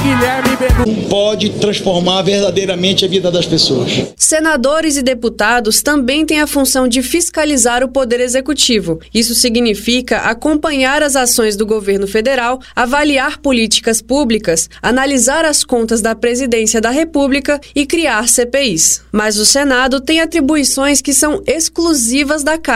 Guilherme Benu. Pode transformar verdadeiramente a vida das pessoas. Senadores e deputados também têm a função de fiscalizar o Poder Executivo. Isso significa acompanhar as ações do governo federal, avaliar políticas públicas, analisar as contas da Presidência da República e criar CPIs. Mas o Senado tem atribuições que são exclusivas da Casa.